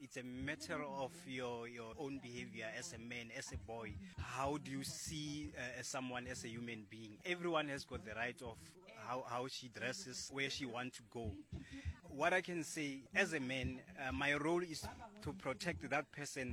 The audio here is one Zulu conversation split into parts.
it's a matter of your own behavior as a man, as a boy. How do you see someone as a human being? Everyone has got the right of how she dresses, where she wants to go. What I can say as a man, my role is to protect that person.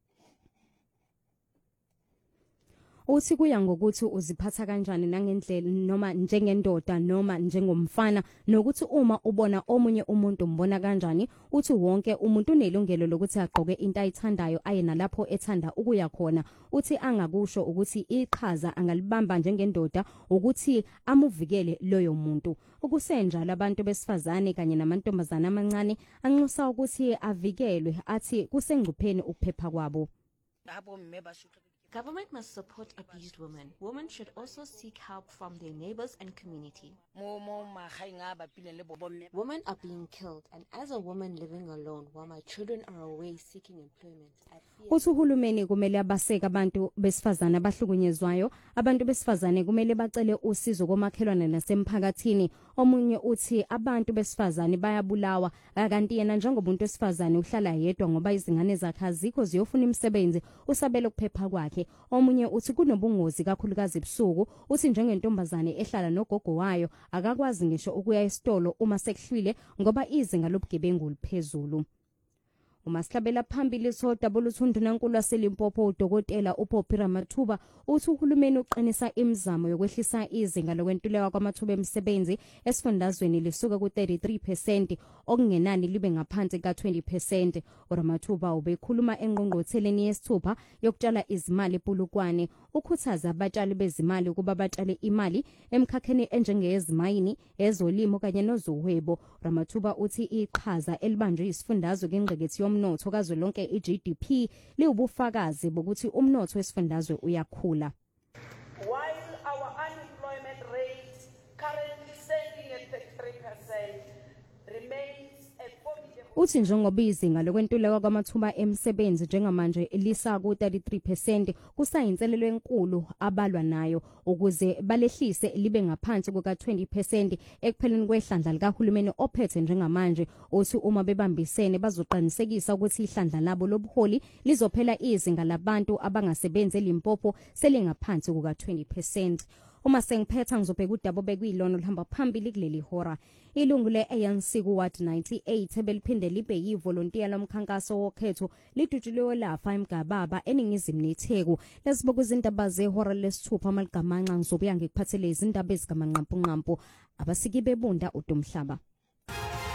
Uthi kuya ngokuthi uziphatha kanjani nangendlela noma njengendoda noma njengomfana nokuthi uma ubona omunye umuntu umbona kanjani uthi wonke umuntu unelungelo lokuthi agqoke into ayithandayo aye nalapho ethanda ukuya khona uthi angakusho ukuthi iqhaza angalibamba njengendoda ukuthi amuvikele loyo muntu ukusenjalo abantu besifazane kanye namantombazana amancane anxusa ukuthi avikelwe athi kusengcupheni ukuphepha kwabo. Government must support abused women. Women should also seek help from their neighbors and community. Women are being killed, and as a woman living alone while my children are away seeking employment, I fear... Uhulumeni kumele abaseke abantu besifazane abahlukunyezwayo. Abantu besifazane kumele bacele usizo komakhelwane nasemphakathini. Omunye uthi abantu besifazane bayabulawa kanti yena njengomuntu wesifazane uhlala yedwa ngoba izingane zakhe azikho ziyofuna imisebenzi usabela ukuphepha kwakhe. Omunye uthi kunobungozi kakhulukazi ebusuku uthi njengentombazane ehlala nogogo wayo akakwazi ngisho ukuya esitolo uma sekuhlwile ngoba izinga lobugebengu liphezulu. Umaslabela phambili sodabula uthundunankulu waseLimpopo uDokotela uPoppy Ramathuba uthi uhulumeni uqinisa imizamo yokwehlisa izinga lokwentuleka kwamathuba emisebenzi esifundazweni lisuka ku-33% okungenani libe ngaphansi ka-20%. uRamathuba ubekhuluma engqongqotheleni yesithupha yokutshala izimali ePulukwane ukhuthaza abatshali bezimali ukuba batshale imali emkhakheni enjengeyezimayini, ezolimo kanye nozuhwebo. Ramathuba uthi iqhaza elibanjwe isifundazwe ngengqekethi yomnotho kazwelonke iGDP liwubufakazi bokuthi umnotho wesifundazwe uyakhula. While our unemployment rate currently standing at 33% remains at 40%. Uthi njengoba izinga lokwentuleka kwamathuba emsebenzi njengamanje lisa ku-33% kusayinselelo enkulu abalwa nayo ukuze balehlise libe ngaphansi kuka-20% ekupheleni kwehlandla likahulumeni ophethe njengamanje. Uthi uma bebambisene bazoqinisekisa ukuthi ihlandla labo lobuholi lizophela izinga labantu abangasebenzi eLimpopo selingaphansi kuka-20%. Uma sengiphetha ngizobheka udaba bekuyilona olihamba phambili kuleli hora. Ilungu le-ANC kuWard 98 ebeliphinde libe yivolontiya lomkhankaso wokhetho lidutshuliwe lafa eMgababa eningizimu neTheku. Lesibuka izindaba zehora lesithupha amaligamanxa ngizobuya ngikuphathele izindaba ezigamanqampunqampu abasiki bebunda uDumhlaba.